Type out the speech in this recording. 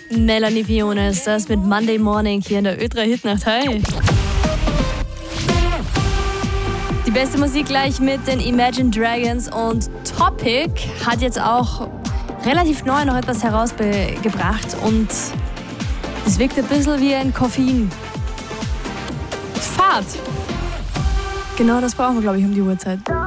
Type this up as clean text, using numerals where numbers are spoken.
Melanie Fiona ist das mit Monday Morning hier in der Ö3 Hitnacht. Hi! Die beste Musik gleich mit den Imagine Dragons und Topic hat jetzt auch relativ neu noch etwas herausgebracht und es wirkt ein bisschen wie ein Koffein. Fahrt! Genau das brauchen wir, glaube ich, um die Uhrzeit.